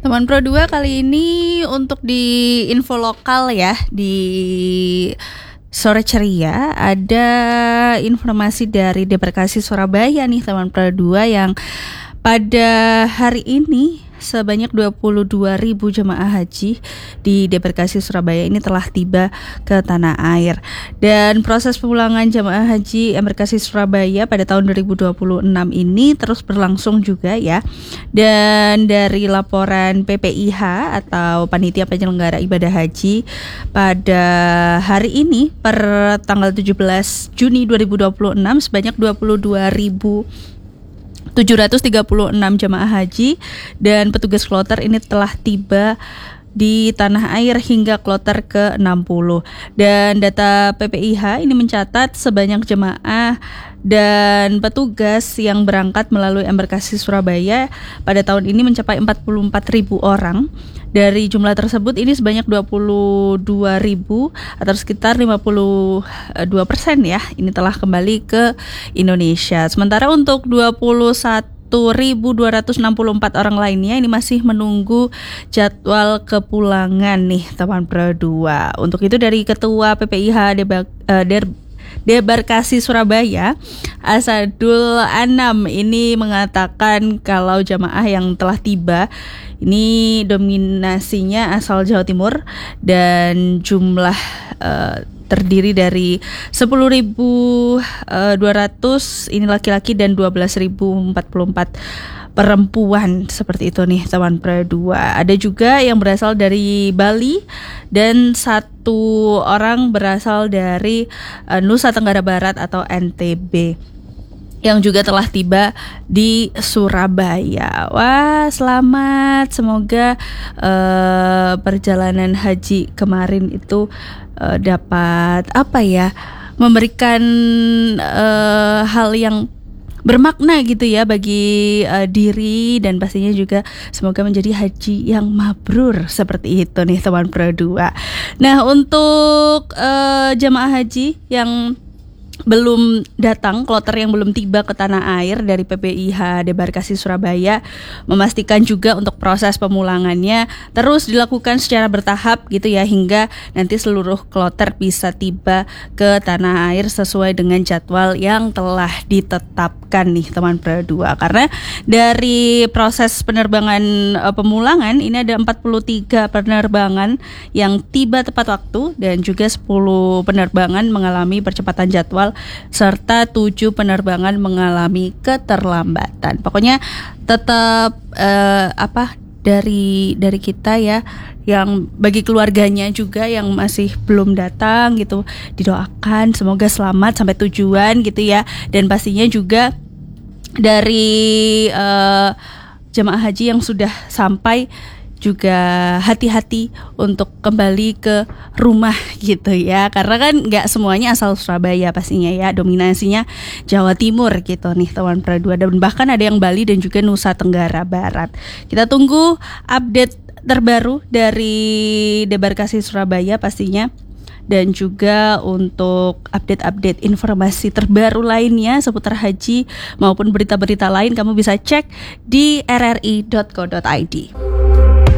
Teman Pro 2 kali ini untuk di info lokal ya, di Sore Ceria ada informasi dari Debarkasi Surabaya nih teman Pro 2 yang pada hari ini sebanyak 22.000 jemaah haji di Debarkasi Surabaya ini telah tiba ke tanah air. Dan proses pemulangan jemaah haji Embarkasi Surabaya pada tahun 2026 ini terus berlangsung juga ya. Dan dari laporan PPIH atau Panitia Penyelenggara Ibadah Haji pada hari ini per tanggal 17 Juni 2026 sebanyak 22.736 jemaah haji dan petugas kloter ini telah tiba di tanah air hingga kloter ke-60. Dan data PPIH ini mencatat sebanyak jemaah dan petugas yang berangkat melalui Embarkasi Surabaya pada tahun ini mencapai 44.000 orang. Dari jumlah tersebut ini sebanyak 22.000 atau sekitar 52% ya, ini telah kembali ke Indonesia. Sementara untuk 21.264 orang lainnya ini masih menunggu jadwal kepulangan nih teman Pro 2. Untuk itu dari Ketua PPIH Debarkasi Surabaya Asadul Anam ini mengatakan kalau jamaah yang telah tiba ini dominasinya asal Jawa Timur dan jumlah terdiri dari 10.200 ini laki-laki dan 12.044 perempuan, seperti itu nih teman Pro 2. Ada juga yang berasal dari Bali dan satu orang berasal dari Nusa Tenggara Barat atau NTB yang juga telah tiba di Surabaya. Wah, selamat, semoga perjalanan haji kemarin itu dapat memberikan hal yang bermakna gitu ya bagi diri, dan pastinya juga semoga menjadi haji yang mabrur, seperti itu nih teman Pro 2. Nah, untuk jemaah haji yang belum datang, kloter yang belum tiba ke tanah air dari PPIH Debarkasi Surabaya memastikan juga untuk proses pemulangannya terus dilakukan secara bertahap gitu ya, hingga nanti seluruh kloter bisa tiba ke tanah air sesuai dengan jadwal yang telah ditetapkan nih teman Pro 2. Karena dari proses penerbangan pemulangan ini ada 43 penerbangan yang tiba tepat waktu dan juga 10 penerbangan mengalami percepatan jadwal serta 7 penerbangan mengalami keterlambatan. Pokoknya tetap dari kita ya, yang bagi keluarganya juga yang masih belum datang gitu, didoakan semoga selamat sampai tujuan gitu ya. Dan pastinya juga dari jemaah haji yang sudah sampai juga hati-hati untuk kembali ke rumah gitu ya, karena kan nggak semuanya asal Surabaya pastinya ya, dominasinya Jawa Timur gitu nih teman Pro 2, dan bahkan ada yang Bali dan juga Nusa Tenggara Barat. Kita tunggu update terbaru dari Debarkasi Surabaya pastinya, dan juga untuk update-update informasi terbaru lainnya seputar haji maupun berita-berita lain kamu bisa cek di rri.co.id.